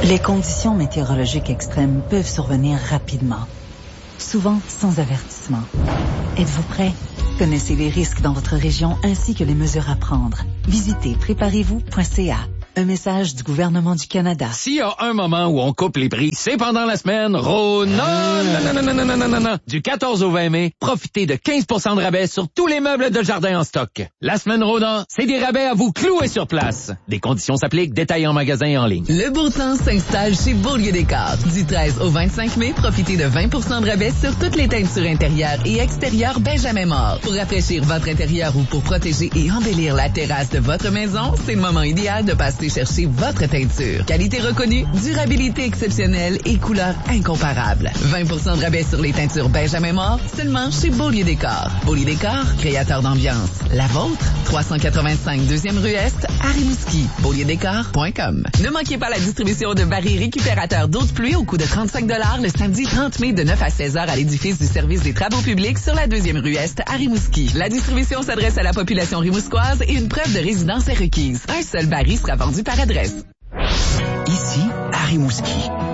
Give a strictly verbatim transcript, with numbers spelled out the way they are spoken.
Les conditions météorologiques extrêmes peuvent survenir rapidement, souvent sans avertissement. Êtes-vous prêt? Connaissez les risques dans votre région ainsi que les mesures à prendre. Visitez préparez-vous point c a. Un message du gouvernement du Canada. S'il y a un moment où on coupe les prix, c'est pendant la semaine Rona. Non, non, non, non, non, non, non, non. Du quatorze au vingt mai, profitez de quinze pour cent de rabais sur tous les meubles de jardin en stock. La semaine Rona, c'est des rabais à vous clouer sur place. Des conditions s'appliquent, détails en magasin et en ligne. Le beau temps s'installe chez Beaulieu Décor. Du treize au vingt-cinq mai, profitez de vingt pour cent de rabais sur toutes les teintures intérieures et extérieures Benjamin Mort. Pour rafraîchir votre intérieur ou pour protéger et embellir la terrasse de votre maison, c'est le moment idéal de passer chercher votre teinture. Qualité reconnue, durabilité exceptionnelle et couleur incomparable. vingt pour cent de rabais sur les teintures Benjamin Mort, seulement chez Beaulieu Décor. Beaulieu Décor, créateur d'ambiance. La vôtre, trois cent quatre-vingt-cinq deuxième rue Est, à Rimouski. beaulieu décor point com. Ne manquez pas la distribution de barils récupérateurs d'eau de pluie au coût de trente-cinq dollars le samedi trente mai de neuf à seize heures à l'édifice du service des travaux publics sur la deuxième rue Est, à Rimouski. La distribution s'adresse à la population rimousquoise et une preuve de résidence est requise. Un seul baril sera vendu par adresse. Ici, à Rimouski,